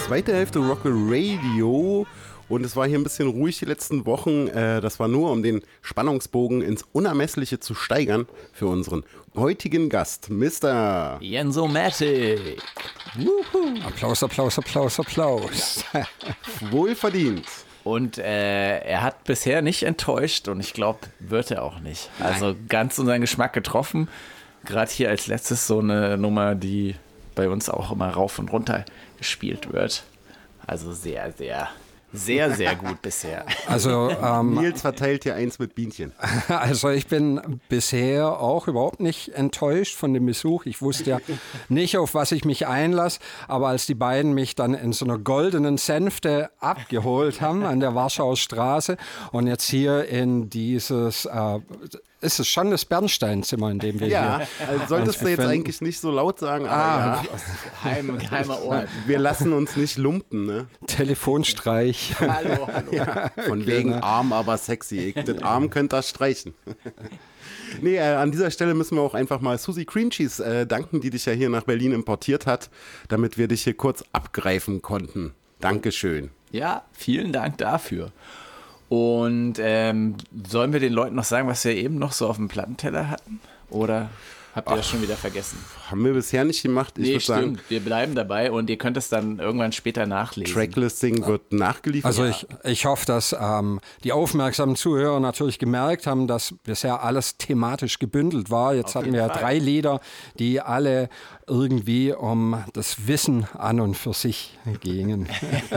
Zweite Hälfte Rock Radio und es war hier ein bisschen ruhig die letzten Wochen. Das war nur, um den Spannungsbogen ins Unermessliche zu steigern für unseren heutigen Gast, Mr. Jensomatic. Applaus, Applaus, Applaus, Applaus. Wohlverdient. Und er hat bisher nicht enttäuscht und ich glaube, wird er auch nicht. Also ganz unseren Geschmack getroffen. Gerade hier als letztes so eine Nummer, die bei uns auch immer rauf und runter gespielt wird. Also sehr, sehr, sehr, sehr gut bisher. Also Nils verteilt hier eins mit Bienchen. Also ich bin bisher auch überhaupt nicht enttäuscht von dem Besuch. Ich wusste ja nicht, auf was ich mich einlasse, aber als die beiden mich dann in so einer goldenen Sänfte abgeholt haben an der Warschauer Straße und jetzt hier in dieses, ist es schon das Bernsteinzimmer, in dem wir Ja, hier also solltest du jetzt eigentlich nicht so laut sagen, aber Geheimer Ort. wir lassen uns nicht lumpen, ne? Telefonstreich. Hallo. Ja, von wegen arm, aber sexy. Das Arm könnt ihr streichen. Nee, an dieser Stelle müssen wir auch einfach mal Susie Cream Cheese danken, die dich ja hier nach Berlin importiert hat, damit wir dich hier kurz abgreifen konnten. Dankeschön. Ja, vielen Dank dafür. Und sollen wir den Leuten noch sagen, was wir eben noch so auf dem Plattenteller hatten? Oder habt ihr das schon wieder vergessen? Haben wir bisher nicht gemacht. Ich würde sagen, wir bleiben dabei und ihr könnt es dann irgendwann später nachlesen. Tracklisting wird nachgeliefert. Also ich hoffe, dass die aufmerksamen Zuhörer natürlich gemerkt haben, dass bisher alles thematisch gebündelt war. Jetzt hatten wir ja 3 Lieder, die alle irgendwie um das Wissen an und für sich gingen.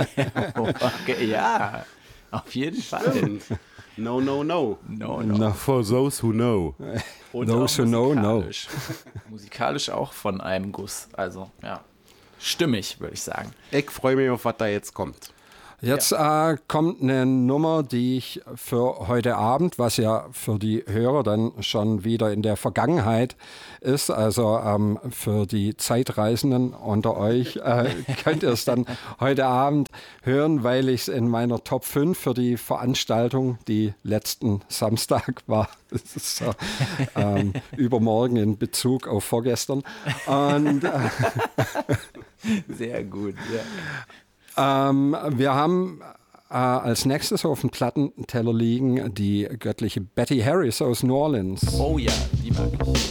Okay, ja, auf jeden Fall. No, no, no. No. No, for those who know. Und Those auch who know, musikalisch. Musikalisch auch von einem Guss. Also, ja, stimmig, würde ich sagen. Ich freue mich auf, was da jetzt kommt. Jetzt kommt eine Nummer, die ich für heute Abend, was ja für die Hörer dann schon wieder in der Vergangenheit ist, also für die Zeitreisenden unter euch, könnt ihr es dann heute Abend hören, weil ich es in meiner Top 5 für die Veranstaltung, die letzten Samstag war, das ist so, übermorgen in Bezug auf vorgestern. Und Sehr gut, ja. wir haben als nächstes auf dem Plattenteller liegen die göttliche Betty Harris aus New Orleans. Oh ja, die mag ich.